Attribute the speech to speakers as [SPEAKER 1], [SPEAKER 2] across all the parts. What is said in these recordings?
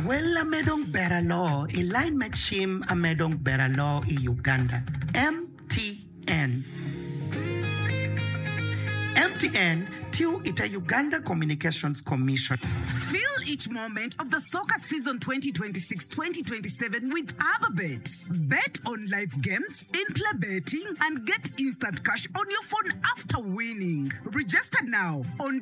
[SPEAKER 1] Well, amedong beralo, ilain machim amedong beralo I Uganda. MTN. MTN, Tiu ita Uganda Communications Commission.
[SPEAKER 2] Feel each moment of the soccer season 2026-2027 with Ababet. Bet on live games, in-play betting, and get instant cash on your phone after winning. Register now on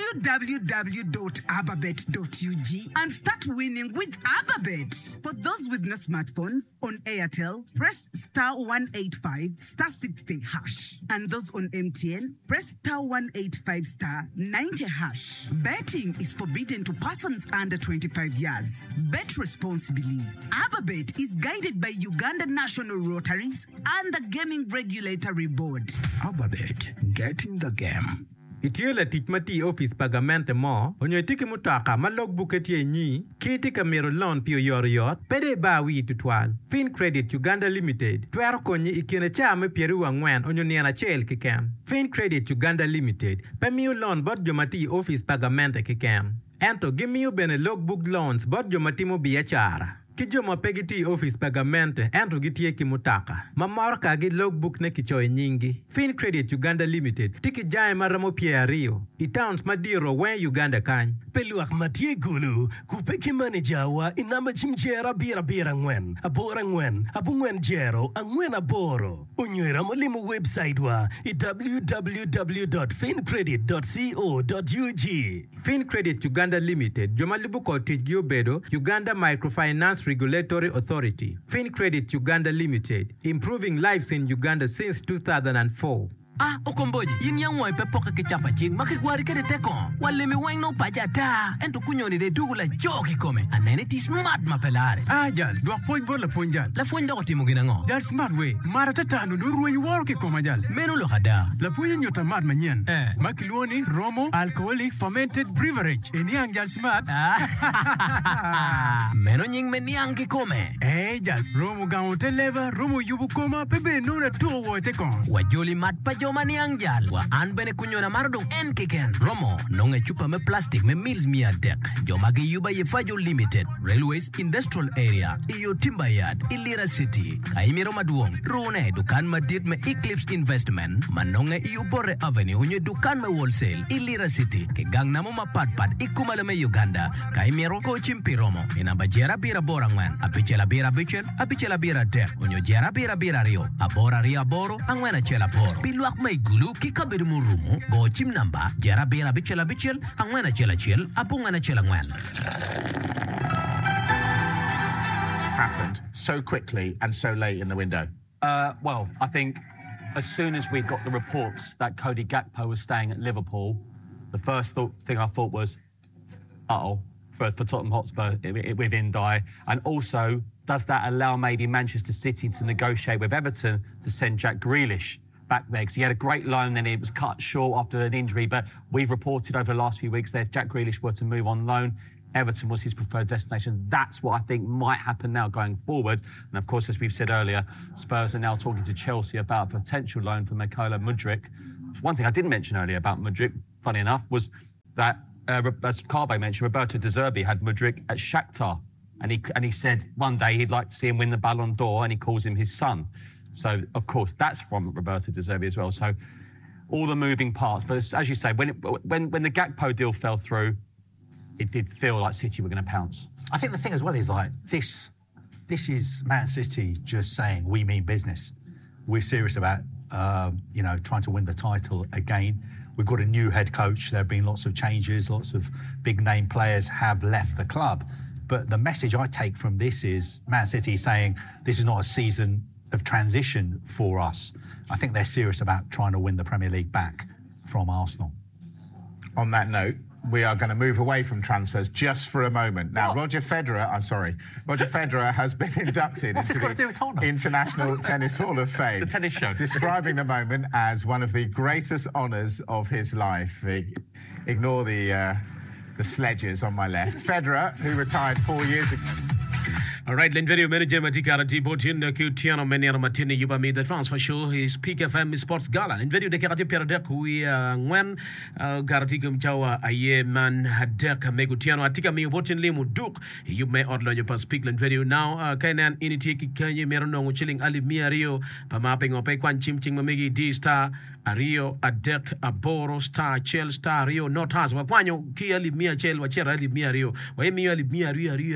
[SPEAKER 2] www.ababet.ug and start winning with Ababet. For those with no smartphones, on Airtel, press star 185 star 60 hash. And those on MTN, press star 185 star 90 hash. Betting is forbidden to persons under 25 years. Bet responsibly. Ababet is guided by Uganda National Rotaries and the Gaming Regulatory Board.
[SPEAKER 1] Ababet, get in the game.
[SPEAKER 3] Itiola tikmati office pagamente mo, onyoitiki mutaka malogbook etie nyi, kiti kamero loan pio yoriot, pede bawi tutwal. Fin Credit Uganda Limited, tuero konyi ikine chame pieru wangwen onyoniana chel kikem. Fin Credit Uganda Limited, pemiu loan bot jomati office pagamente kikem. Ento gimiu bene logbook loans bot jomati mo biachara. Kijoma pegiti office pagamente ento gitie kimutaka. Mamorka gi logbook ne kichoy nyingi. Fin Credit Uganda Limited tiki jae maramo Rio. Itowns madiro wen Uganda kany.
[SPEAKER 4] Peluak matie gulu kupeki manager wa inamba chimjera bira ngwen. Abora ngwen, abungwen jero, angwen aboro. Unywera molimu website wa www.fincredit.co.ug.
[SPEAKER 3] Fin Credit Uganda Limited, Jomalibuko Tijgio Bedo, Uganda Microfinance Regulatory Authority. Fin Credit Uganda Limited, improving lives in Uganda since 2004.
[SPEAKER 5] Okomboji, yin yang wai pe poka ke chapa ching, makigwari ke de tekon. Wale mi wang no pajata, ento kunyoni de dugula joki kome. Anene ti smart mapelare.
[SPEAKER 6] Jal, dua point bol la point jal.
[SPEAKER 5] La point da oti mugina ngo.
[SPEAKER 6] Jal smart way, marata tanu do ruwe wor ke koma jal.
[SPEAKER 5] Menu lo hada.
[SPEAKER 6] La point nyota mad manyen. Makilwoni, Romo, alcoholic fermented beverage. Eniang jal smart.
[SPEAKER 5] Menu nying meniang ki kome.
[SPEAKER 6] Jal, Romo gaunte leva, Romo yubu koma, pebe nuna tuo wo tekon.
[SPEAKER 5] Wajoli mat Jomani angjal wa anbene kunyona mardung enkiken Romo nonge chupa me plastic me meals mia dek Jomagi yuba ye Fajo Limited Railways Industrial Area iyo Timber Yard Ilira City Kaimiro maduong Rune dukan madit me Eclipse Investment Manonge iyo Bore Avenue unye dukan me Wholesale Ilira City ke gang namo mapatpat ikumale me Uganda Kaimiro ko chimpi Romo inamba jera bira borangman apichela bira bichel apichela bira dek unyo jera bira rio abora ria boro angwena chela boro Piluak may gulu kikabiru mo rumo go chim namba jera bira bichel angwena chela chel apungana chela ngwan.
[SPEAKER 7] Happened so quickly and so late in the window?
[SPEAKER 8] Well, I think as soon as we got the reports that Cody Gakpo was staying at Liverpool, the first thing I thought was, for Tottenham Hotspur with Ndai, and also does that allow maybe Manchester City to negotiate with Everton to send Jack Grealish back there? Because he had a great loan, then it was cut short after an injury. But we've reported over the last few weeks that if Jack Grealish were to move on loan, Everton was his preferred destination. That's what I think might happen now going forward. And of course, as we've said earlier, Spurs are now talking to Chelsea about a potential loan for Mykhailo Mudryk. One thing I didn't mention earlier about Mudryk, funny enough, was that, as Carve mentioned, Roberto De Zerbi had Mudryk at Shakhtar. And he said one day he'd like to see him win the Ballon d'Or, and he calls him his son. So, of course, that's from Roberto De Zerbi as well. So, all the moving parts. But as you say, when the Gakpo deal fell through, it did feel like City were going to pounce.
[SPEAKER 9] I think the thing as well is like this is Man City just saying we mean business. We're serious about trying to win the title again. We've got a new head coach. There have been lots of changes. Lots of big name players have left the club. But the message I take from this is Man City saying this is not a season of transition for us. I think they're serious about trying to win the Premier League back from Arsenal.
[SPEAKER 7] On that note, we are going to move away from transfers just for a moment. Now, Roger Federer has been inducted into the International Tennis Hall of Fame.
[SPEAKER 8] The tennis show.
[SPEAKER 7] Describing the moment as one of the greatest honours of his life. Ignore the sledges on my left. Federer, who retired 4 years ago.
[SPEAKER 10] All right, len video manager matikara tibotin Tiano Menero Matini Yuba me the transfer show his Peak FM Sports Gala. In video de karate peradek we when garatigum chawa aye man hadek megutiano atika me botin limu duk you may order your pas peak len video now kainan initi kanye merono chilling ali miario pamapping ope kwan chimching mamigi D star Ario adek aboro star chel star Rio not has wapanyo ki ali mia chel wachera ali mia Rio wa mi ali mia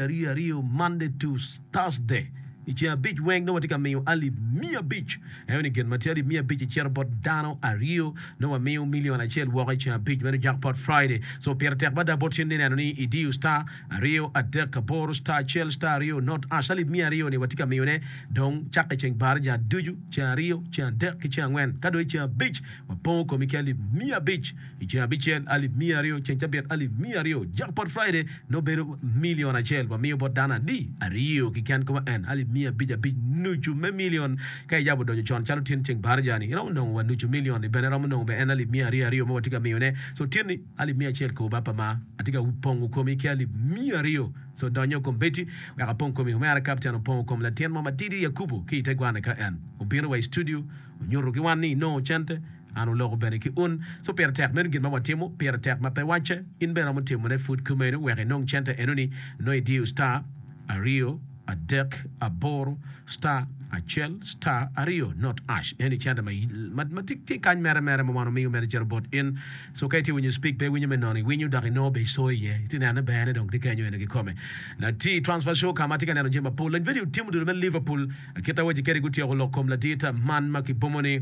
[SPEAKER 10] Rio Monday to Thursday. It's a beach wing no tika meyo ali mia beach. Eoni gen materiali mia beach chera bot dano a Rio no a meyo million a chel wa cha beach when jackpot Friday. So per tek bada bot shin ne ni idiu star a Rio adek aboro star chel star Rio not asali mia Rio ni watika meyo ne dong chaka cheng bar ja duju cha Rio cha dek cha ngwen kado cha beach wa pon ko mikali mia beach. Cha beach ali mia Rio chen cha ali mia Rio jackpot Friday no bero million a chel wa meyo bot dana di a Rio ki kan ko en ali mia bija big nuju me million kay jabo do chon chalo tin cheng barjani no wa nuju million de benera no be enali mia Rio mo tika mione so tin ali mia chel ko bapa ma atika pongu ko mi kali mia Rio so donyo kombeti we ka pongu mi mara captain pongu kom la tien mama Didi Yakubu ki tegwana ka en obino way studio nyoro ki wani no chente anu logo bene ki un so per tek men gin ma timo per tek ma pe wanche in bena mo timo ne food kumere we no chente enoni no idiu star a Rio a deck, a boro, star, a chel, star, a Rio, not ash. Any chant ma tik kan mera mo me manager bot in. So kaiti when you speak be when you menoni when you don't know be so ye. Tina na bane dong tikanyo ene come. Na T transfer show kamatika na jemba pool. And video team do Liverpool. Kita waji keri guti lokom la dita man maki pomoni.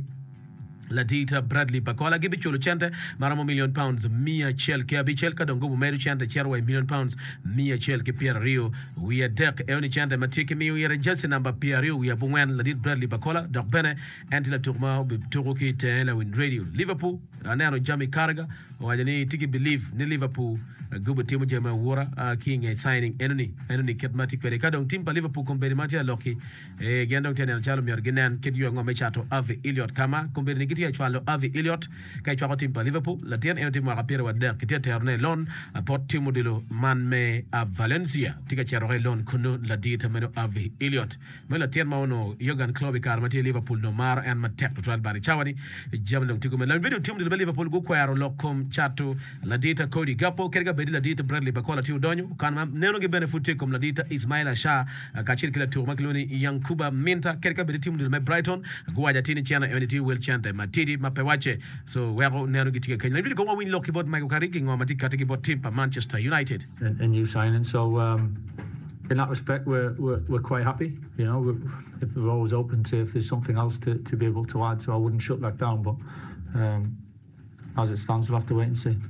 [SPEAKER 10] Ladita Bradley Bacola gibi chulo chente maramo £1,000,000 mia chel ke abichel ka dongo meru chente cherwa £1,000,000 mia chel ke Pierre Rio we are deck eoni chente matiki mi we are just number Pierre Rio we are bungwen Ladita Bradley Bacola dok bene antila tukma bi turuki tele win radio Liverpool anano Jamie Carragher wajani tiki believe ni Liverpool gubu timu jema wora king signing enoni ket matik pele ka dong timpa Liverpool komberi matia loki gendong tenel chalo mior genen ket yo ngome chato Ave Elliot kama komberi ni kitia chalo Ave Elliot kai chako timpa Liverpool la tien eno timu akapira wadder kitia terne lon pot timu dilo man me a Valencia tika charo lon kuno la dita meno Ave Elliot mela tien maono Jurgen Klopp kar matia Liverpool no mar en matek to bari chawani jamdong tiku mela video timu dilo Liverpool go kwaro lokom chato la dita Cody Gakpo kerga bedila dita Bradley Bacola tiu donyo kan neno ge benefute kom la dita Ismaila Shah kachir kila tour makiloni Yankuba Minta kerga bedila timu dilo Brighton guaja tini chana unity will chante matidi mapewache so wero neno ge tika Kenya video go win loki bot Michael Carrick ngoma matika tiki bot team pa Manchester United
[SPEAKER 11] a new signing so in that respect we're quite happy you know we're always open to if there's something else to be able to add so I wouldn't shut that down but as it stands we'll have to wait and see.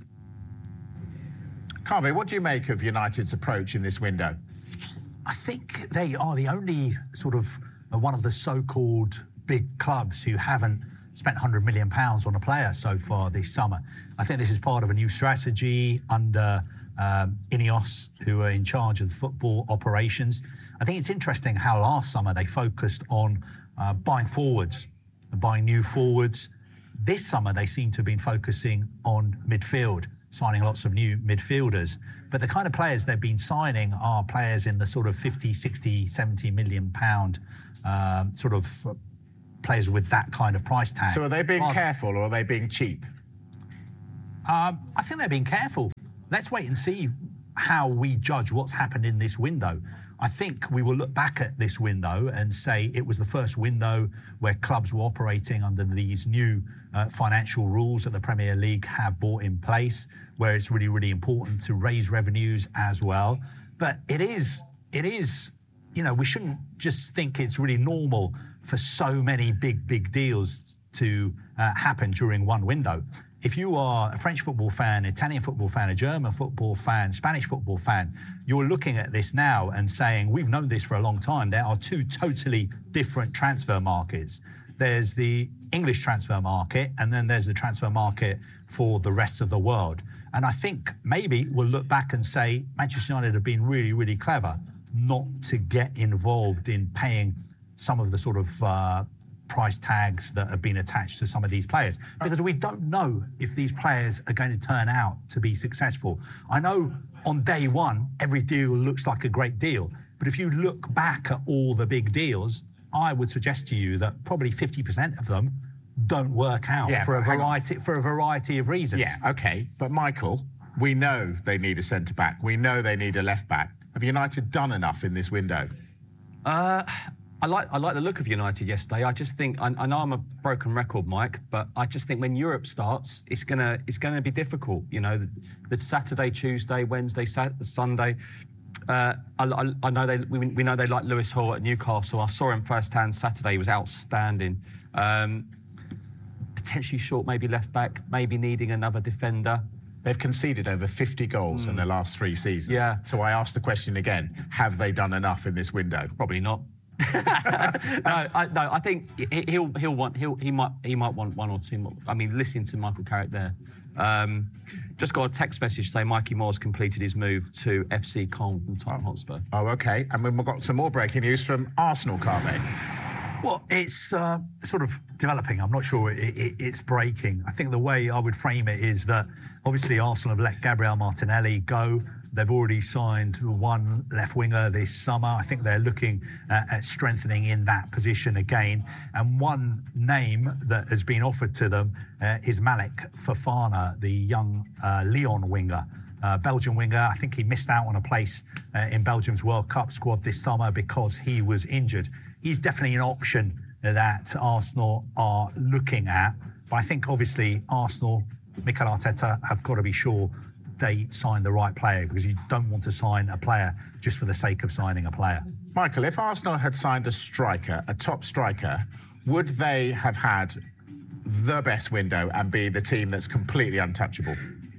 [SPEAKER 7] Carvey, what do you make of United's approach in this window?
[SPEAKER 9] I think they are the only sort of one of the so-called big clubs who haven't spent £100 million on a player so far this summer. I think this is part of a new strategy under Ineos, who are in charge of the football operations. I think it's interesting how last summer they focused on buying forwards, buying new forwards. This summer they seem to have been focusing on midfield, signing lots of new midfielders. But the kind of players they've been signing are players in the sort of 50, 60, 70 million pound sort of players with that kind of price tag.
[SPEAKER 7] So are they being careful or are they being cheap?
[SPEAKER 9] I think they're being careful. Let's wait and see how we judge what's happened in this window. I think we will look back at this window and say it was the first window where clubs were operating under these new financial rules that the Premier League have brought in place, where it's really, really important to raise revenues as well. But it is, you know, we shouldn't just think it's really normal for so many big deals to happen during one window. If you are a French football fan, Italian football fan, a German football fan, Spanish football fan, you're looking at this now and saying, we've known this for a long time. There are two totally different transfer markets. There's the English transfer market, and then there's the transfer market for the rest of the world. And I think maybe we'll look back and say Manchester United have been really, really clever not to get involved in paying some of the sort of price tags that have been attached to some of these players, because we don't know if these players are going to turn out to be successful. I know on day one, every deal looks like a great deal. But if you look back at all the big deals, I would suggest to you that probably 50% of them don't work out for a variety of reasons.
[SPEAKER 7] Yeah, OK. But, Michael, we know they need a centre-back. We know they need a left-back. Have United done enough in this window?
[SPEAKER 8] I like the look of United yesterday. I just think I know I'm a broken record, Mike, but I just think when Europe starts, it's gonna be difficult. You know, the Saturday, Tuesday, Wednesday, Sunday. I know we know they like Lewis Hall at Newcastle. I saw him firsthand Saturday. He was outstanding. Potentially short, maybe left back, maybe needing another defender.
[SPEAKER 7] They've conceded over 50 goals in their last 3 seasons.
[SPEAKER 8] Yeah.
[SPEAKER 7] So I asked the question again: have they done enough in this window?
[SPEAKER 8] Probably not. I think he might want one or two more. I mean, listening to Michael Carrick there, just got a text message saying Mikey Moore's completed his move to FC Caen from Tottenham Hotspur.
[SPEAKER 7] Oh, OK. And we've got some more breaking news from Arsenal, Carve.
[SPEAKER 9] Well, it's sort of developing. I'm not sure it's breaking. I think the way I would frame it is that obviously Arsenal have let Gabriel Martinelli go. They've already signed one left winger this summer. I think they're looking at strengthening in that position again. And one name that has been offered to them is Malik Fofana, the young Lyon winger. Belgian winger. I think he missed out on a place in Belgium's World Cup squad this summer because he was injured. He's definitely an option that Arsenal are looking at. But I think obviously Arsenal, Mikel Arteta, have got to be sure they sign the right player, because you don't want to sign a player just for the sake of signing a player.
[SPEAKER 7] Michael, if Arsenal had signed a striker, a top striker, would they have had the best window and be the team that's completely untouchable?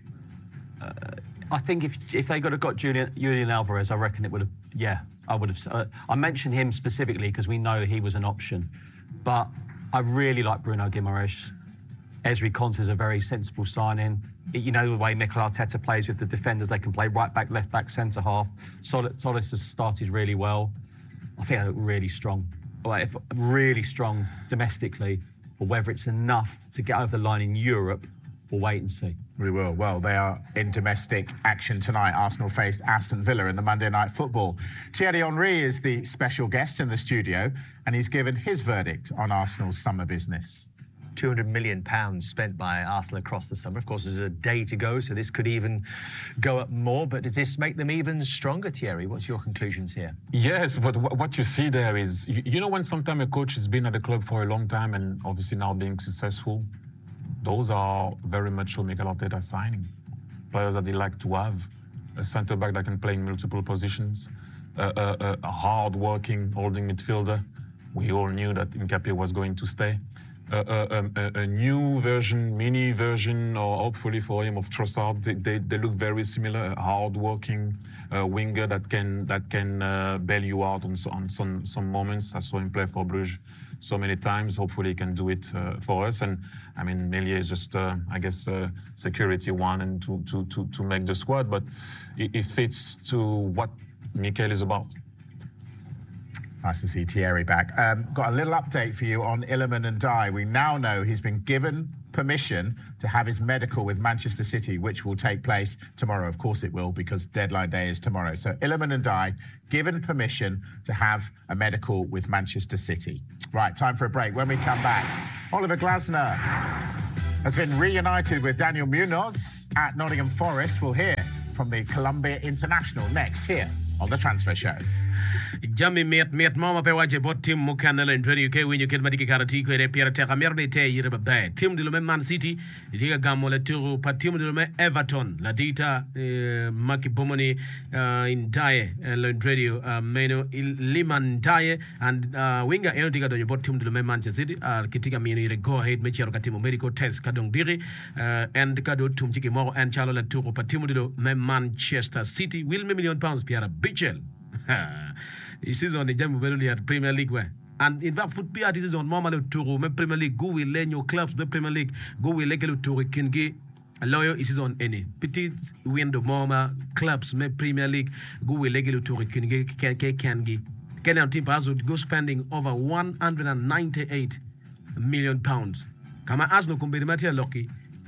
[SPEAKER 8] I think if they got Julian Alvarez, I reckon it would have. Yeah, I would have. I mentioned him specifically because we know he was an option, but I really like Bruno Guimaraes. Ezri Konsa's a very sensible signing. You know the way Mikel Arteta plays with the defenders; they can play right back, left back, centre half. Solis has started really well. I think they look really strong. Really strong domestically, but whether it's enough to get over the line in Europe, we'll wait and see.
[SPEAKER 7] We will. Well, they are in domestic action tonight. Arsenal faced Aston Villa in the Monday Night Football. Thierry Henry is the special guest in the studio, and he's given his verdict on Arsenal's summer business.
[SPEAKER 12] £200 million spent by Arsenal across the summer. Of course, there's a day to go, so this could even go up more. But does this make them even stronger, Thierry? What's your conclusions here?
[SPEAKER 13] Yes, but what you see there is, you know, when sometimes a coach has been at the club for a long time and obviously now being successful, those are very much what Mikel Arteta signing. Players that they like to have, a centre-back that can play in multiple positions, a hard-working holding midfielder. We all knew that Nkapé was going to stay. A new version, mini version, or hopefully for him, of Trossard. They look very similar. A hard-working winger that can bail you out on some moments. I saw him play for Bruges so many times. Hopefully he can do it for us. And I mean, Meslier is just, I guess, security one and to make the squad. But it fits to what Mikel is about.
[SPEAKER 7] Nice to see Thierry back. Got a little update for you on Iliman Ndiaye. We now know he's been given permission to have his medical with Manchester City, which will take place tomorrow. Of course it will, because deadline day is tomorrow. So Iliman Ndiaye given permission to have a medical with Manchester City. Right, time for a break. When we come back, Oliver Glasner has been reunited with Daniel Munoz at Nottingham Forest. We'll hear from the Colombia International next here on The Transfer Show.
[SPEAKER 10] Jami met mama pe waje bot team mo kanala en radio ke winyo ket madiki karati ko re pierre te kamerde te yire ba team de lo Man City diga gamo la turu pa team de lo Everton la dita Maki Bomoni in Ndaye lo radio meno Iliman Ndiaye and winga e diga do bot team de lo Manchester City kitika mino ire go ahead me chero katimo medical test kadong diri and kado tum chiki mo and chalo la turu pa team de lo Manchester City will £1 million Pierre Bichel. This is on the Jammu Beluli at Premier League where. And in fact, football this is on Mama Tour, me Premier League, go will learn your clubs, me Premier League, go will like to Kingi, a lawyer is on any. Petit window Mama clubs, me Premier League, go will like to Kingi, Kangi. Kenyan team would go spending over £198 million. Kama Arsenal kumbe the material lucky.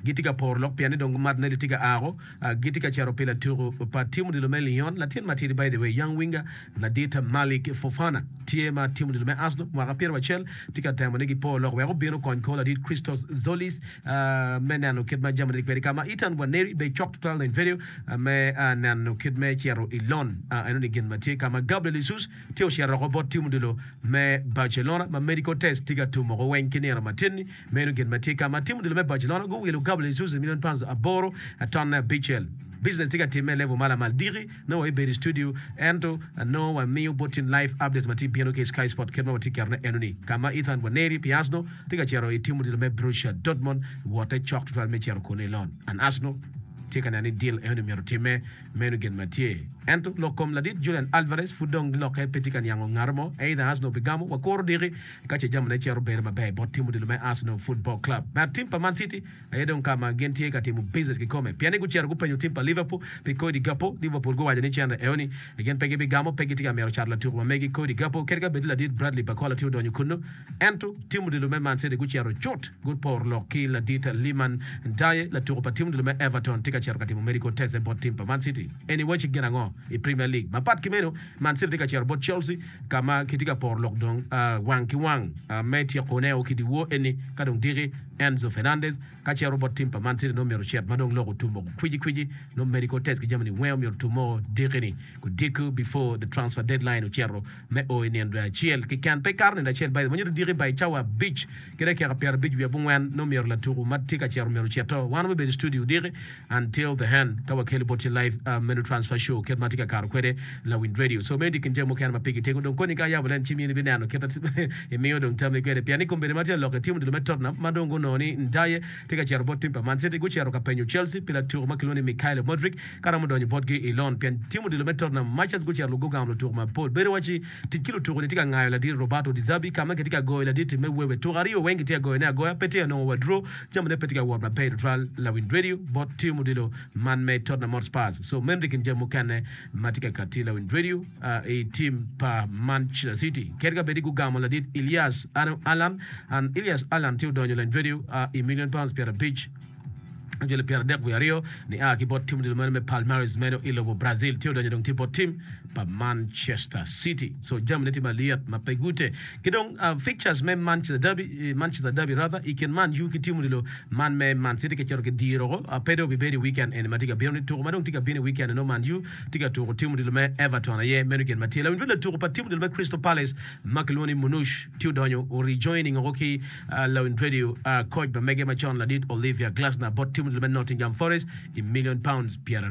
[SPEAKER 10] gitika por lok piani dong mat ne tiga aro gitika charo pela turu pa timu de lome Lyon la tien matiri by the way young winger la dita Malik Fofana tiema timu de lome Arsenal wa Pierre Wachel tika tamo negi por lok wero bino kon kola dit Christos Zolis menano kidma jamani kwedi kama Ethan Waneri be chok total in video me nano kidme charo ilon eno ni gen mati kama Gabriel Jesus teo charo robot timu de lo me Barcelona ma medical test tiga tumo wen kinera matini meno gen mati kama timu de lo me Barcelona go wilo Gabriel Jesus £1 million aboro atona Bichel business tiga time level mala maldiri no way be studio ento no wa mio botin live updates mati piano ke Sky Sport kedma mati karna enoni kama Ethan Waneri piasno tiga charo timu de lo me Borussia Dortmund water chok total me charo konelon and Arsenal tika nani deal eno mero time meno gen mati ento lokom ladit Julian Alvarez fudong loke petikan yango ngarmo either Arsenal bigamo wakoro diri kache jamu na charo bere mabe bot timu de lume Arsenal Football Club ba team pa Man City ayedon kama gentie ka timu business kikome piani kuchero kupenyo team pa Liverpool pe Cody Gakpo Liverpool go waje ni chanda eoni again pege bigamo pege tika mero charla turu megi Cody Gakpo kerga bedila dit Bradley Bakola tiu donyo kuno ento timu de lume Man City kuchero chot good por loki la dita Liman Ndaye la turu pa timu de lume Everton tika chero ka timu medical test bot team pa Man City anyway chigena ngo i Premier League mapat kimeno Man City tika chero bot Chelsea kama kitika por lockdown wang kiwang meti kone o kidi wo eni kadong diri Enzo Fernandez kachero bot team pa Man City no mero chat madong logo tumbo kwiji no medical test ki Germany well mero tumo diri ku diku before the transfer deadline o chero me o eni ndo chiel ki kan pe karne da chiel by monyo diri by chawa beach kere kera per beach we bungwan no mero la turu matika chero mero chato one be the studio diri until the hand kawa kele bot live menu transfer show ket matika karo kwede la Wind Radio so mendi kinje mo kan mapiki tego don koni ka ya bulan chimi ni binano keta e meyo don tamle kwede piani kombere matia lokati timu de Tottenham madongo noni Ndaye tika chero bot team pa Man City go chero ka penyo Chelsea pila tour makiloni Mikhail Modric karamo donyo botge Elon pian timu de Tottenham matches go chero go gamlo tour ma Paul bere wachi tikilo tour ni tika ngayo la di Roberto Di Zabi kama ketika go la di time wewe togario wengi tia go na go pete no withdraw jamu ne petika wa na pay trial la Wind Radio bot timu de Man made Tottenham Hotspur so mendi kinje mo kan matika katila Wind Radio a team pa Manchester City kerga bedi ku gamo la dit Elias Alan and Elias Alan tiu donyo la video £1 million per beach Angela Pierre Dek Rio ni ki bot team de me Palmeiras meno ilovo Brazil tiu donyo dong tipo team pa Manchester City so jam neti maliat mapegute kidong fixtures me Manchester Derby rather iken man you ki timu dilo man me Man City ke chero ke diro pedo bi beri weekend en matika bioni tour madong tika bini weekend no man you tika tour timu dilo me Everton ye menu ken matila win tour pa timu dilo me Crystal Palace Makeloni Munush tiu donyo o rejoining Rocky la Wind Radio coach ba mege machon la dit Olivia Glasner bot timu dilo me Nottingham Forest £1 million Pierre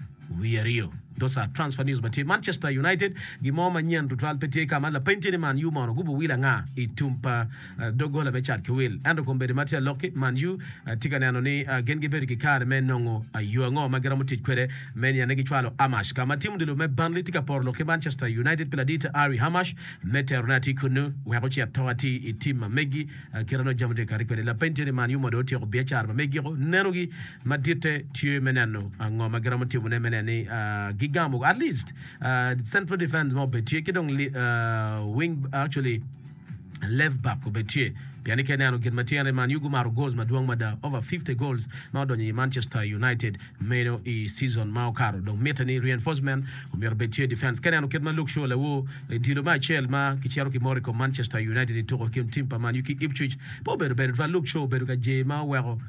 [SPEAKER 10] Rio those are transfer news but Manchester United gimoma nyen total pete kama la pentini Man U mono gubu wila nga itumpa dogo la bechat kwil ando kombere matia loki Man U tika nano ni gengi beri kikare menongo yuango magara mutit kwere meni yanegi chwalo Amash kama timu dilo me Burnley tika por loki Manchester United piladita Ari Hamash mete Ronati kunu wekochi atawati itima megi kirano jamute karikwere la pentini Man U modo tiro biachar megi nerogi madite tue menano ngo magara mutit mune menani Gigamo at least central defense mo betie kidong wing actually left back betie piani kenano gen matiane Man yugo maro goals maduang mada over 50 goals ma donyi Manchester United meno e season ma karo donc metani reinforcement umir betie defense kenano kedma look show lewo dilo ma chel ma kichero ki mori ko Manchester United to ko team pa Man yuki Ipswich po beru look show beru ka je ma wero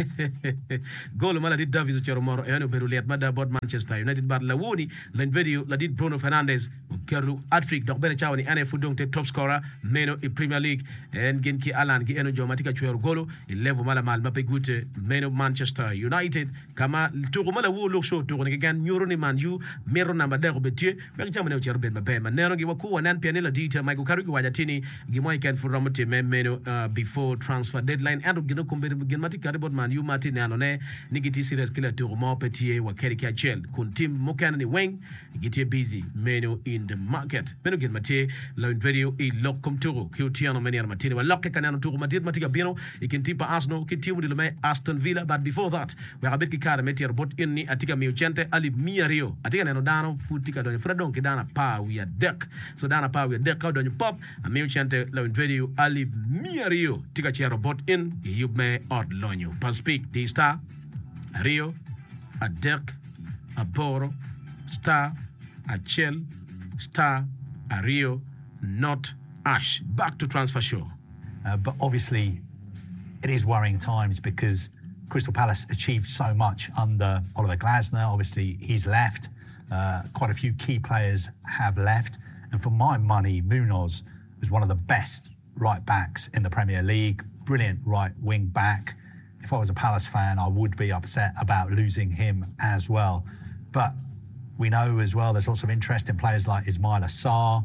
[SPEAKER 10] goal mala di David chero moro eno beru let mada bot Manchester United bar la woni len video la di Bruno Fernandes kerlu Afrique donc bene chawni ane fudong te top scorer meno e Premier League en gen ki Alan ki eno jomatika chuero golo level mala mal mape gute meno Manchester United kama turu mala wo look show turu ngan nyoro ni Man U mero namba dero betie be jamane o cherbe mabe manero gi wakuwa nan pianela dita Michael Carrick wajatini gi moy kan furamote meno before transfer deadline and gino kombere gen matika bot Man U Martin anone nigiti serious kila turu mo petie wa Kerika Chel kun team mokana ni weng giti busy meno in the market meno gen matie la video e lokom turu ki utiano meni matini wa lokke kanano to Madrid Matiga Bino, ikin timpa Arsenal, ki timu dilome Aston Villa, but before that, we have a bit kikara metier bot inni atika miuchente ali mia rio. Atika neno dano futika donyo fredon ki dana pa we are deck. So dana pa we are deck out donyo pop, a miuchente lo in video ali mia rio. Tika chia robot in, you may odd lonyo. Pas speak, the star, a rio, a deck, a boro, star, a chill, star, a rio, not ash. Back to transfer show.
[SPEAKER 9] But obviously, it is worrying times because Crystal Palace achieved so much under Oliver Glasner. Obviously, he's left. Quite a few key players have left. And for my money, Munoz was one of the best right backs in the Premier League. Brilliant right wing back. If I was a Palace fan, I would be upset about losing him as well. But we know as well there's lots of interest in players like Ismail Assar,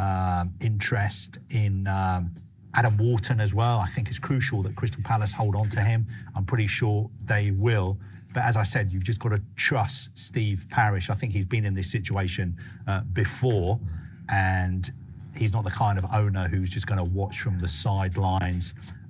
[SPEAKER 9] interest in Adam Wharton as well. I think it's crucial that Crystal Palace hold on to him. I'm pretty sure they will. But as I said, you've just got to trust Steve Parish. I think he's been in this situation before, and he's not the kind of owner who's just going to watch from the sidelines,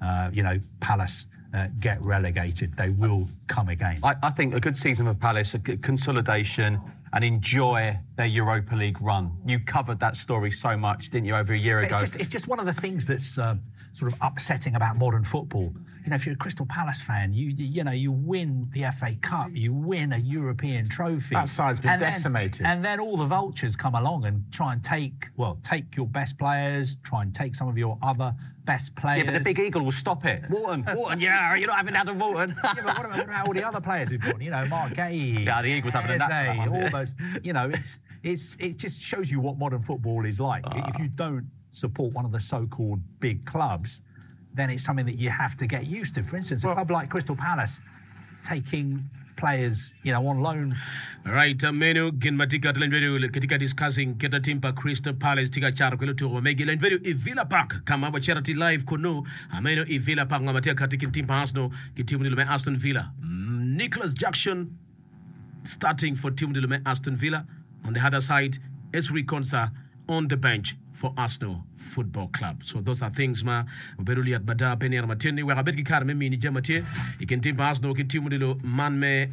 [SPEAKER 9] Palace get relegated. They will come again.
[SPEAKER 8] I think a good season for Palace, a good consolidation, and enjoy their Europa League run. You covered that story so much, didn't you, over a year ago?
[SPEAKER 9] It's just one of the things that's sort of upsetting about modern football. You know, if you're a Crystal Palace fan, you win the FA Cup, you win a European trophy.
[SPEAKER 7] That side's been decimated.
[SPEAKER 9] And then all the vultures come along and try and take your best players, try and take some of your other best players.
[SPEAKER 8] Yeah, but the big eagle will stop it. Wharton, yeah, you're not having Adam Wharton.
[SPEAKER 9] Yeah, but what about all the other players who've gone? You know, Mark Gay.
[SPEAKER 8] Yeah, the Eagles having that.
[SPEAKER 9] All those. You know, it just shows you what modern football is like. If you don't support one of the so-called big clubs, then it's something that you have to get used to. For instance, a club like Crystal Palace taking players, on loan.
[SPEAKER 10] Right, menu ginmatika tlenvedu ketika discussing keta timpa Crystal Palace tika charo kelo tu megi lenvedu i Villa Park kama ba charity live kono ameno i Villa Park ngamatia katika timpa Arsenal kitimu nilome Aston Villa. Nicholas Jackson starting for timu nilome Aston Villa. On the other side, Esri Konsa on the bench for Arsenal Football Club. So those are things ma beruli at bada penir matini we abet kar me mini jamati ikin team Arsenal ki team dilo man me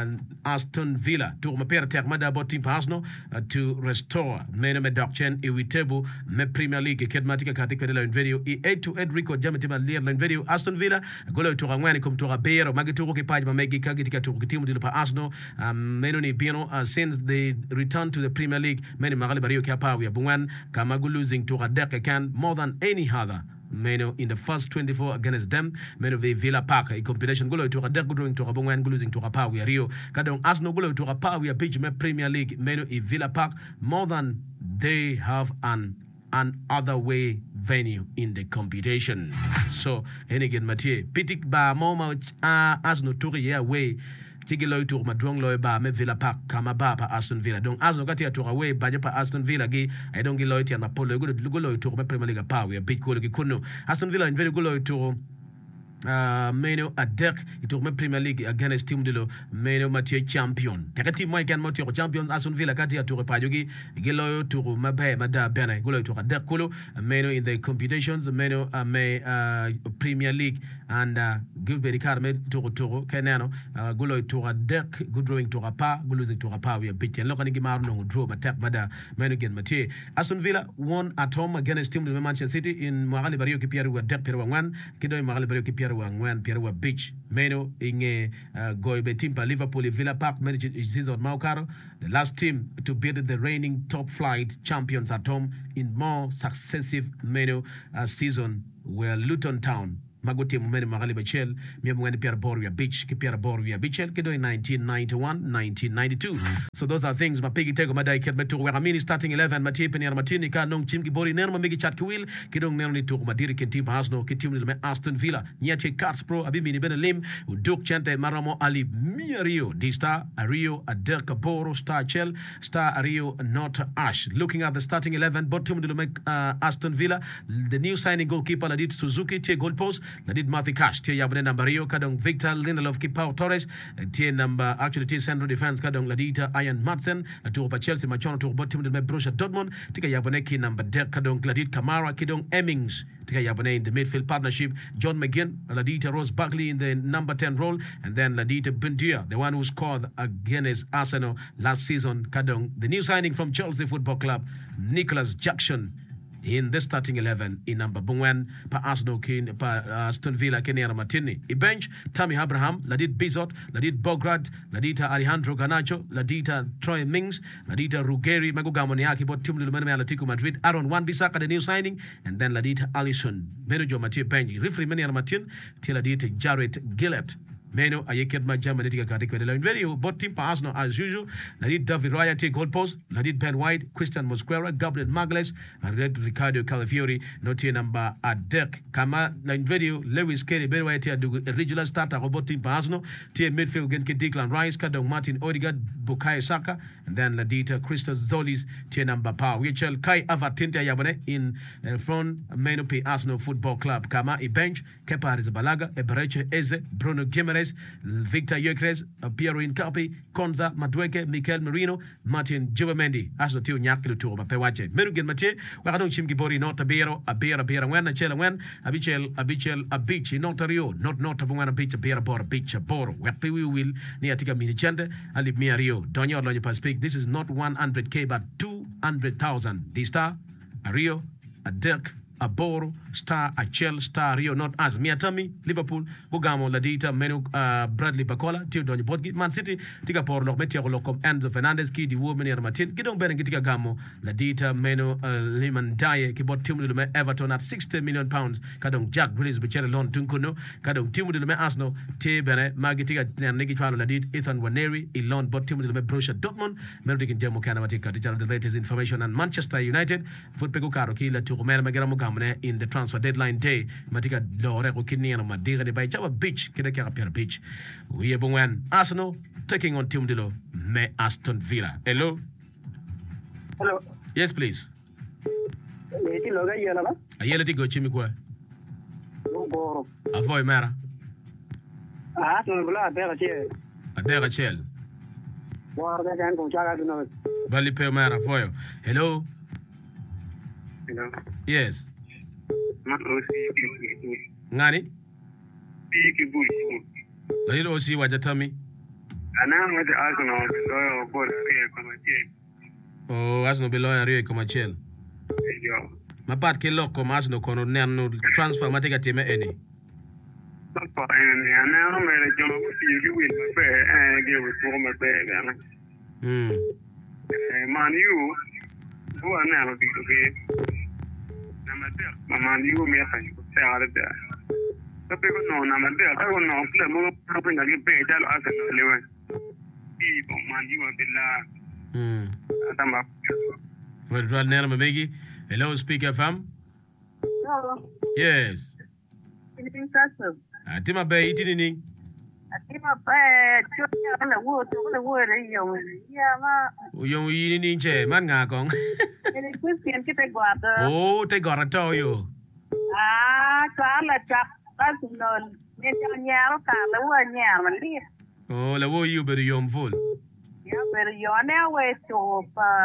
[SPEAKER 10] Aston Villa to ma per tek mada bot team Arsenal to restore mena me docchen e witable me Premier League kedmatika katika dilo in video e 8 to 8 record jamati ma leer in video Aston Villa golo to ngwani kum to bero magito ki page ma megi kagitika to team dilo pa Arsenal meno ni bino since they return to the Premier League many magali bario ki pa we bungwan kama losing to Radek can more than any other. Meno in the first 24 against them, Meno Villa Park, a competition go to Radek going to Rabongan, losing to Rapa, we are Rio. Kadong Arsenal go to Rapa, we are pitch Premier League, Meno in Villa Park, more than they have an other way venue in the competition. So, and again, Mathieu, Pitik ba moma Arsenal Tourier way. Tigilo tour madrong loy ba me Villa Park kama ba pa Aston Villa donc Arsenal katia tour away ba pa Aston Villa gi I don't gi loyalty na polo go loy tour me Premier League pa we big ko gi kuno Aston Villa in very go loy tour Meno a deck it me Premier League against team de lo Meno Mathieu champion take team moi can Mathieu champion Aston Villa katia tour pa jogi gi loy tour ma ba mada bene go loy tour deck kolo Meno in the competitions Meno me Premier League and give very card me tour kenano go loy tour deck good drawing tour pa go losing tour pa we a bit look ani gi mar no draw matak mada Meno again Mathieu Aston Villa won at home against team de Manchester City in Magali Barrio ki Pierre wa deck Pierre wan kido Magali Barrio ki Pierre wa beach Meno inge goibe team pa Liverpool Villa Park managed season Maukaro the last team to beat the reigning top flight champions at home in more successive Meno season were Luton Town Magote Mumene Magali Bachel, Miamwani Pierre Boria Beach, Pierre Boria Bichel, Kido in 1991, 1992. So those are things, my piggy take Madai Ketmetu, where I mean starting 11, Matipin and Martinica, Nong Chimki Bori, Nerma Migi Chatkiwil, Kidong Nerni to Madiri Kentim Hasno, Kitim Aston Villa, Niache Cats Pro, Abimini Benelim, Uduk Chente, Maramo Ali, Mia Rio, D Star, Ario, Adelka Boro, Star Chel, Star Ario, not Ash. Looking at the starting 11, bottom to make Aston Villa, the new signing goalkeeper Ladit Suzuki, Tie goalpost. Ladid Matthew Cash tie yabone number Rio kadong Victor Lindelof Kipao Torres tie number actually tie central defense kadong Ladita Ian Madsen to pa Chelsea machono to bot team de Borussia Dortmund tika yabone ki number Dek kadong Ladid Kamara kidong Emmings tika yabone in the midfield partnership John McGinn Ladita Rose Buckley in the number 10 role and then Ladita Bundia the one who scored against Arsenal last season kadong the new signing from Chelsea Football Club Nicholas Jackson in the starting 11 in number Bungwen pa Arsenal kin pa Aston Villa Kenyan Martini I bench Tammy Abraham Ladit Bizot Ladit Bograd Ladita Alejandro Garnacho Ladita Troy Mings Ladita Ruggeri Magugamo Niaki bot team Lumene Atletico Madrid Aaron Wan-Bissaka the new signing and then Ladita Alisson Menujo Mathieu bench referee Kenyan Martin till Ladita Jarrett Gillett Meno ayeket majama netiga katika the line video bot team pa Arsenal as usual Ladid David Raya take goal post Ladid Ben White Christian Mosquera Gabriel Magalhaes and Red Ricardo Calafiori note number Adek kama line video Lewis Kelly Ben White do a regular starter bot team pa Arsenal tie midfield gen Declan Rice kadong Martin Odegaard Bukayo Saka and then Ladita Christos Zolis tie number pa Wichel Kai Avatinte yabone in front Meno pa Arsenal Football Club kama I bench Kepa Arrizabalaga Ebereche Eze Bruno Gimenez Victor Gyökeres, Piero Incapi, Konza, Madueke, Mikel Merino, Martin Giovamendi. Aso tio nyakilo tuo mapewache. Menugen Mathieu, wakadong chimgibori nota bero, abera wen, achela wen, abichi, nota rio, nota bungwana bicha, bera bora, bicha boro. Wepi we will, ni atika mini chende, alip mia rio. Donyo lonyo pa speak, this is not 100K but 200,000. The star, a Rio, a Dirk, a Boro, Star, a Chel, Star, Rio, not as Miatami, Liverpool, Bugamo, Ladita, Menu, Bradley Bacola, Tio Donny Bodgi, Man City, Tika Por, Metia Locom, Enzo Fernandez, Ki, the woman near Martin, Kidon Benegitica Gamo, Ladita, Menu, Lehman Dye, Kibot Timu de Everton at £60 million, Kadong Jack Grealish, Bichera Lon Tunkuno, Kadong Timu de Arsenal, T. Bene, Magitica, Nigitrano, Ladit, Ethan Waneri, Elon, Bot Timu de Borussia Dortmund, Melodic and Demo Canamatica, the latest information, and Manchester United, Footpego Karoki, La Turmel Magaramo in the transfer deadline day matika lore ko kinni na madira ni Baichaba Beach kida kya Pier Beach we bongwan Arsenal taking on Team Dilo me Aston Villa. Hello. Yes please.
[SPEAKER 14] Eti loga yela ba
[SPEAKER 10] ayela ti go chimi kwa
[SPEAKER 14] boro
[SPEAKER 10] avoy mara
[SPEAKER 14] no bla
[SPEAKER 10] adera chel
[SPEAKER 14] war ga kan ko chaga no
[SPEAKER 10] bali pe mara voyo. Hello. Yes. Ngani?
[SPEAKER 14] Biki buli.
[SPEAKER 10] Lali osi wajatami.
[SPEAKER 14] Ana ngade Arsenal lo bol kama chel.
[SPEAKER 10] Oh, Arsenal below Rio kama chel.
[SPEAKER 14] Yo.
[SPEAKER 10] Mapat ke loko Arsenal kono neno transfer mateka time eni.
[SPEAKER 14] Papa eni ana mele jomo biki win pe ge wo to me pe gana. Man you who are now big Man you me fan ko se ala da. To pe ko no na ma de ta ko no ple mo ko pe na ge pe dal Arsenal lewe. Bi bon man you billa. Atamba.
[SPEAKER 10] Well, right now, Mabegi. Hello, Speak FM.
[SPEAKER 15] Hello.
[SPEAKER 10] Yes.
[SPEAKER 15] Anything special?
[SPEAKER 10] Atima Bay, eating.
[SPEAKER 15] Atima Bay, chocolate, the wood,
[SPEAKER 10] Yung eating che, manga gong.
[SPEAKER 15] Any Christian, get a guater.
[SPEAKER 10] Oh, they got to tell you.
[SPEAKER 15] Carla, that's no. The word yam.
[SPEAKER 10] Oh, the way you better young fool.
[SPEAKER 15] Yeah, but you're now way to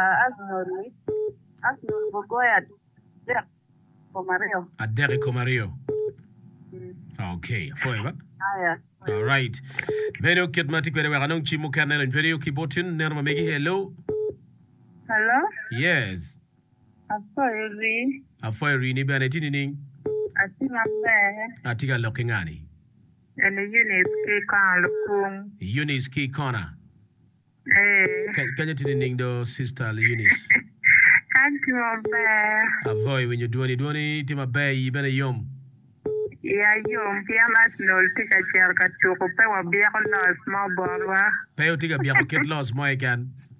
[SPEAKER 15] as no go ahead. Yeah, for Mario.
[SPEAKER 10] A Derek Mario. Okay, forever.
[SPEAKER 15] Yeah.
[SPEAKER 10] All right. Meno Kitmatic, where I don't Chimu Canel and video Kibotin, Nerma Megi, hello.
[SPEAKER 15] Hello?
[SPEAKER 10] Yes.
[SPEAKER 15] I'm sorry.
[SPEAKER 10] A fire in Ibanetini.
[SPEAKER 15] I see my bed.
[SPEAKER 10] Atiga Lokingani.
[SPEAKER 15] And the unit key corner.
[SPEAKER 10] Eunice Key Corner. Can you tell the sister Eunice?
[SPEAKER 15] Can't you bear?
[SPEAKER 10] Avoid when you do any to my bay, you better yum.
[SPEAKER 15] Yeah, you no take a chair, got to pay a beer on a small bottle.
[SPEAKER 10] Pay to get a kid lost, my can.